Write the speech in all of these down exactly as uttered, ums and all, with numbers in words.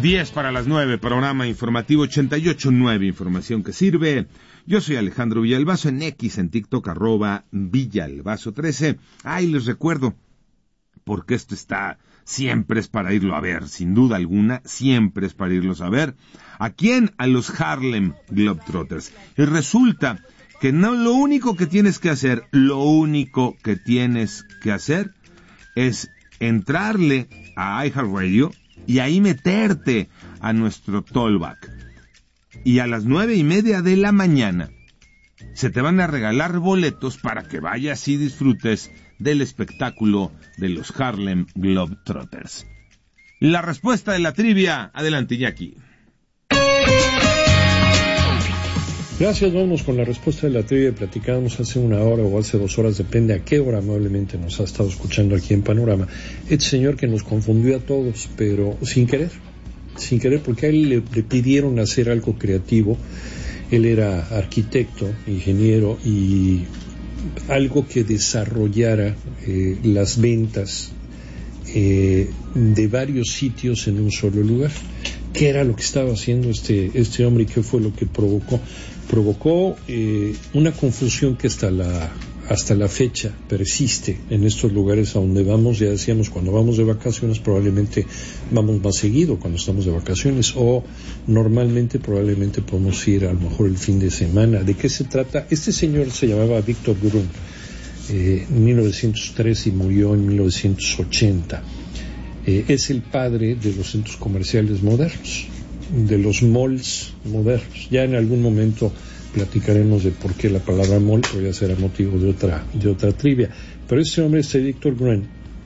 diez para las nueve, programa informativo ochenta y ocho punto nueve, información que sirve. Yo soy Alejandro Villalbazo, en X, en TikTok, arroba Villalbazo trece. Ah, y les recuerdo, porque esto está, siempre es para irlo a ver, sin duda alguna, siempre es para irlos a ver. ¿A quién? A los Harlem Globetrotters. Y resulta que no, lo único que tienes que hacer, lo único que tienes que hacer es entrarle a iHeartRadio y ahí meterte a nuestro Tollback. Y a las nueve y media de la mañana se te van a regalar boletos para que vayas y disfrutes del espectáculo de los Harlem Globetrotters. La respuesta de la trivia, adelante, Jackie. Gracias, vamos con la respuesta de la trivia. Platicábamos hace una hora o hace dos horas, depende a qué hora amablemente nos ha estado escuchando aquí en Panorama. Este señor que nos confundió a todos, pero sin querer, sin querer, porque a él le, le pidieron hacer algo creativo. Él era arquitecto, ingeniero, y algo que desarrollara eh, las ventas eh, de varios sitios en un solo lugar. ¿Qué era lo que estaba haciendo este, este hombre y qué fue lo que provocó? Provocó eh, una confusión que hasta la, hasta la fecha persiste en estos lugares a donde vamos. Ya decíamos, cuando vamos de vacaciones probablemente vamos más seguido cuando estamos de vacaciones, o normalmente probablemente podemos ir a lo mejor el fin de semana. ¿De qué se trata? Este señor se llamaba Victor Gruen, eh, en mil novecientos tres y murió en mil novecientos ochenta. Eh, es el padre de los centros comerciales modernos, de los malls modernos. Ya en algún momento platicaremos de por qué la palabra mall, pero ya será motivo de otra, de otra trivia. Pero este hombre, este Victor Gruen,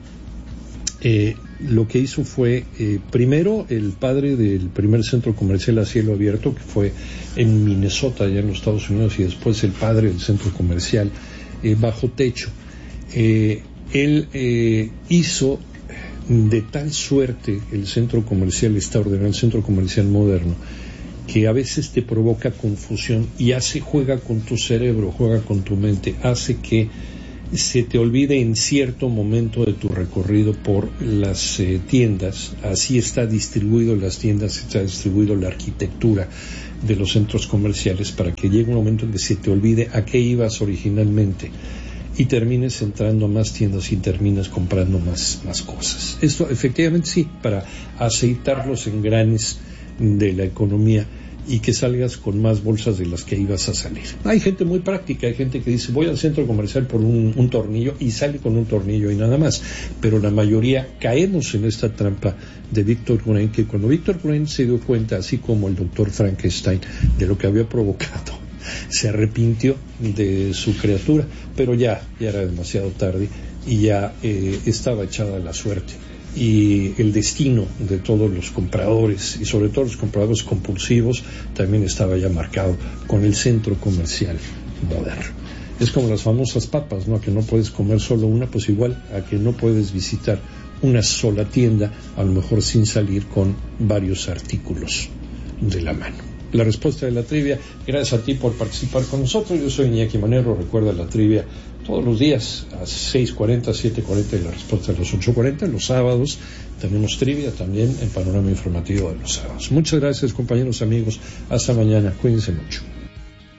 eh, lo que hizo fue, eh, primero, el padre del primer centro comercial a cielo abierto, que fue en Minnesota, allá en los Estados Unidos, y después el padre del centro comercial eh, bajo techo. Eh, él eh, hizo de tal suerte el centro comercial está ordenado, el centro comercial moderno, que a veces te provoca confusión y hace, juega con tu cerebro, juega con tu mente, hace que se te olvide en cierto momento de tu recorrido por las eh, tiendas. Así está distribuido las tiendas, está distribuido la arquitectura de los centros comerciales, para que llegue un momento en que se te olvide a qué ibas originalmente y termines entrando a más tiendas y terminas comprando más, más cosas. Esto efectivamente sí, para aceitar los engranes de la economía y que salgas con más bolsas de las que ibas a salir. Hay gente muy práctica, hay gente que dice voy al centro comercial por un, un tornillo, y sale con un tornillo y nada más, pero la mayoría caemos en esta trampa de Victor Gruen, que cuando Victor Gruen se dio cuenta, así como el doctor Frankenstein, de lo que había provocado, se arrepintió de su criatura, pero ya, ya era demasiado tarde y ya eh, estaba echada la suerte. Y el destino de todos los compradores, y sobre todo los compradores compulsivos, también estaba ya marcado con el centro comercial moderno. Es como las famosas papas, ¿no? A que no puedes comer solo una, pues igual a que no puedes visitar una sola tienda, a lo mejor sin salir con varios artículos de la mano. La respuesta de la trivia, gracias a ti por participar con nosotros. Yo soy Iñaki Manero. Recuerda la trivia todos los días a seis cuarenta, siete cuarenta y la respuesta a las ocho cuarenta. Los sábados tenemos trivia también en Panorama Informativo de los sábados. Muchas gracias, compañeros, amigos. Hasta mañana. Cuídense mucho.